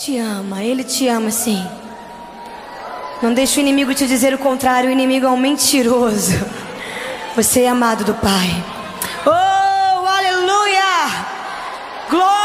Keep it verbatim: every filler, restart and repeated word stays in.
te ama, Ele te ama sim. Não deixe o inimigo te dizer o contrário. O inimigo é um mentiroso. Você é amado do Pai. Oh, aleluia! Glória!